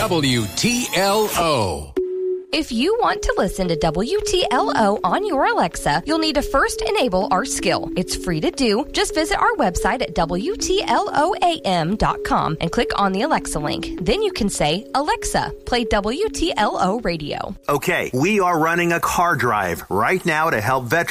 WTLO. If you want to listen to WTLO on your Alexa, you'll need to first enable our skill. It's free to do. Just visit our website at WTLOAM.com and click on the Alexa link. Then you can say, Alexa, play WTLO radio. Okay, we are running a car drive right now to help veterans